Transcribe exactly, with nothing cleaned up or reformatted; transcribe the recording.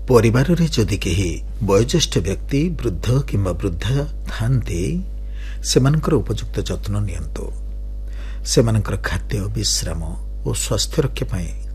ପରିବାରରେ ଯଦି କେହି ବୟୋଜ୍ୟେଷ୍ଠ ବ୍ୟକ୍ତି ବୃଦ୍ଧ କିମ୍ବା ବୃଦ୍ଧା ଥାନ୍ତି ସେମାନଙ୍କର ଉପଯୁକ୍ତ ଯତ୍ନ ନିଅନ୍ତୁ। ସେମାନଙ୍କର ଖାଦ୍ୟ, ବିଶ୍ରାମ ଓ ସ୍ୱାସ୍ଥ୍ୟ ରକ୍ଷା ପାଇଁ